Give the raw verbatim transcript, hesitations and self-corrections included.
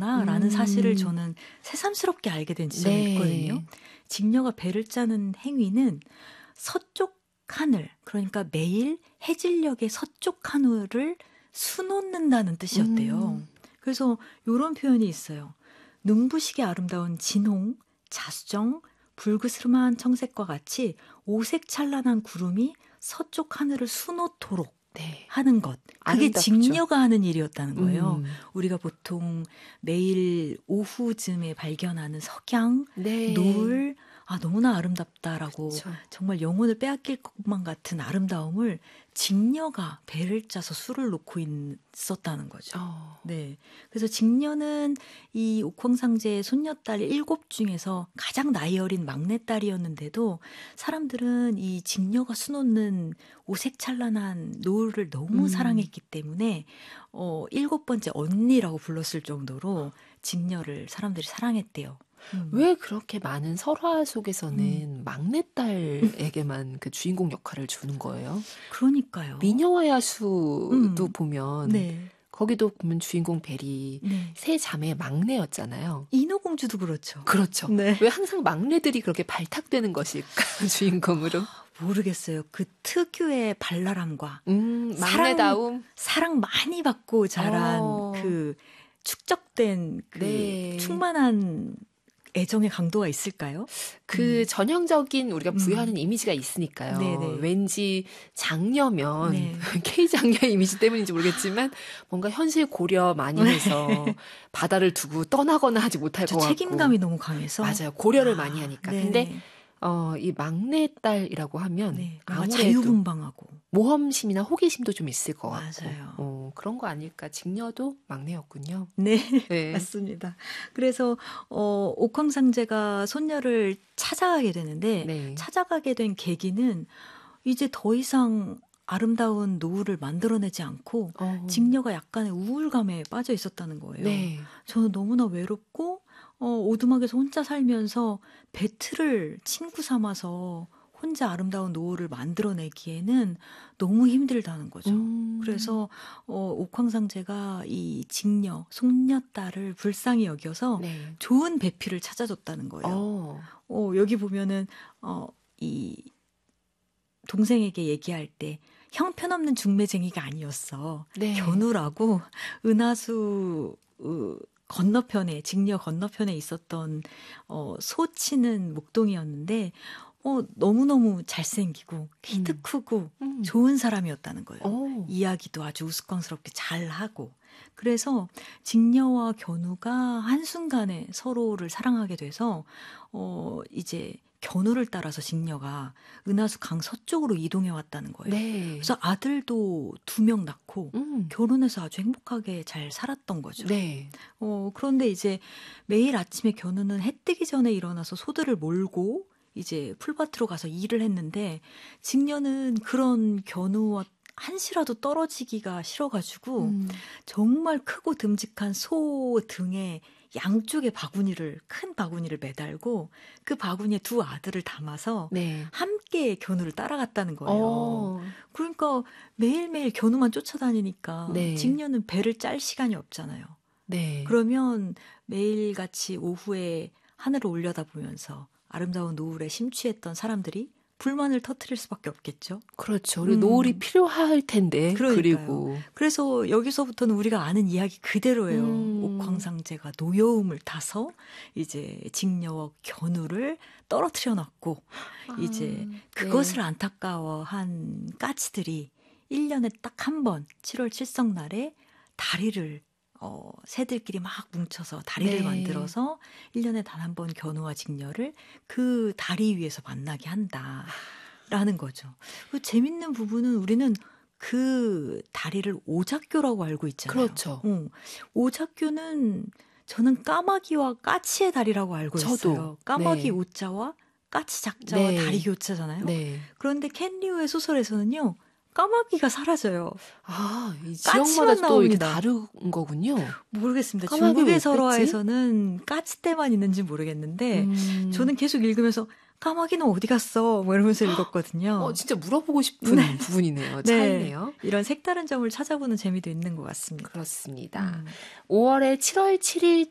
있구나라는 음. 사실을 저는 새삼스럽게 알게 된 지점이 네. 있거든요. 직녀가 배를 짜는 행위는 서쪽 하늘, 그러니까 매일 해질녘의 서쪽 하늘을 수놓는다는 뜻이었대요. 음. 그래서 이런 표현이 있어요. 눈부시게 아름다운 진홍, 자수정, 불그스름한 청색과 같이 오색찬란한 구름이 서쪽 하늘을 수놓도록 네. 하는 것. 그게 아름답죠. 직녀가 하는 일이었다는 거예요. 음. 우리가 보통 매일 오후쯤에 발견하는 석양, 네. 노을, 아 너무나 아름답다라고 그쵸. 정말 영혼을 빼앗길 것만 같은 아름다움을 직녀가 배를 짜서 술을 놓고 있었다는 거죠. 어. 네, 그래서 직녀는 이 옥황상제의 손녀딸 일곱 중에서 가장 나이 어린 막내딸이었는데도 사람들은 이 직녀가 수놓는 오색찬란한 노을을 너무 음. 사랑했기 때문에 어, 일곱 번째 언니라고 불렀을 정도로 직녀를 사람들이 사랑했대요. 음. 왜 그렇게 많은 설화 속에서는 음. 막내딸에게만 그 주인공 역할을 주는 거예요? 그러니까요. 미녀와 야수도 음. 보면 네. 거기도 보면 주인공 벨이 네. 세 자매의 막내였잖아요. 인어공주도 그렇죠. 그렇죠. 네. 왜 항상 막내들이 그렇게 발탁되는 것일까? 주인공으로. 모르겠어요. 그 특유의 발랄함과 음, 사랑, 막내다움. 사랑 많이 받고 자란 어. 그 축적된 그 네. 충만한 애정의 강도가 있을까요? 그 음. 전형적인 우리가 부여하는 음. 이미지가 있으니까요. 네네. 왠지 장녀면 네. K장녀 이미지 때문인지 모르겠지만 뭔가 현실 고려 많이 해서 바다를 두고 떠나거나 하지 못할 것 저 같고. 책임감이 너무 강해서. 맞아요. 고려를 아, 많이 하니까. 네네. 근데 어, 이 막내딸이라고 하면 네, 뭔가 아무래도 자유분방하고 모험심이나 호기심도 좀 있을 것 같고. 맞아요. 어, 그런 거 아닐까. 직녀도 막내였군요. 네, 네. 맞습니다. 그래서 어, 옥황상제가 손녀를 찾아가게 되는데 네. 찾아가게 된 계기는 이제 더 이상 아름다운 노을을 만들어내지 않고 어. 직녀가 약간의 우울감에 빠져 있었다는 거예요. 네. 저는 너무나 외롭고 어, 오두막에서 혼자 살면서 배틀을 친구 삼아서 혼자 아름다운 노을을 만들어내기에는 너무 힘들다는 거죠. 음. 그래서 어, 옥황상제가 이 직녀, 손녀딸을 불쌍히 여겨서 네. 좋은 배필을 찾아줬다는 거예요. 어. 어, 여기 보면은 어, 이 동생에게 얘기할 때 형편없는 중매쟁이가 아니었어. 네. 견우라고 은하수 어, 건너편에 직녀 건너편에 있었던 어, 소 치는 목동이었는데 어, 너무너무 잘생기고 키도 음. 크고 음. 좋은 사람이었다는 거예요. 오. 이야기도 아주 우스꽝스럽게 잘하고. 그래서 직녀와 견우가 한순간에 서로를 사랑하게 돼서 어, 이제 견우를 따라서 직녀가 은하수 강 서쪽으로 이동해 왔다는 거예요. 네. 그래서 아들도 두 명 낳고 음. 결혼해서 아주 행복하게 잘 살았던 거죠. 네. 어, 그런데 이제 매일 아침에 견우는 해 뜨기 전에 일어나서 소들을 몰고 이제 풀밭으로 가서 일을 했는데 직녀는 그런 견우와 한시라도 떨어지기가 싫어가지고 음. 정말 크고 듬직한 소 등에 양쪽에 바구니를 큰 바구니를 매달고 그 바구니에 두 아들을 담아서 네. 함께 견우를 따라갔다는 거예요. 어. 그러니까 매일매일 견우만 쫓아다니니까 네. 직녀는 배를 짤 시간이 없잖아요. 네. 그러면 매일같이 오후에 하늘을 올려다보면서 아름다운 노을에 심취했던 사람들이 불만을 터뜨릴 수밖에 없겠죠. 그렇죠. 우리 음. 노을이 필요할 텐데. 그러니까요. 그리고 그래서 여기서부터는 우리가 아는 이야기 그대로예요. 음. 옥황상제가 노여움을 타서 이제 직녀와 견우를 떨어뜨려 놨고 아, 이제 네. 그것을 안타까워한 까치들이 일 년에 딱 한 번 칠월 칠성날에 다리를 어, 새들끼리 막 뭉쳐서 다리를 네. 만들어서 일 년에 단 한 번 견우와 직녀를 그 다리 위에서 만나게 한다라는 거죠. 그 재밌는 부분은 우리는 그 다리를 오작교라고 알고 있잖아요. 그렇죠. 어, 오작교는 저는 까마귀와 까치의 다리라고 알고 저도. 있어요. 까마귀 네. 오자와 까치 작자와 네. 다리 교자잖아요. 네. 그런데 켄리우의 소설에서는요. 까마귀가 사라져요. 아, 이 까치만 지역마다 또 이게 나옵니다. 다른 거군요. 모르겠습니다. 까마귀 왜 중국의 뺐지? 설화에서는 까치떼만 있는지 모르겠는데 음. 저는 계속 읽으면서 까마귀는 어디 갔어? 뭐 이러면서 읽었거든요. 어, 진짜 물어보고 싶은 네. 부분이네요. 네. 차이네요. 이런 색다른 점을 찾아보는 재미도 있는 것 같습니다. 그렇습니다. 음. 오월에 칠월 칠일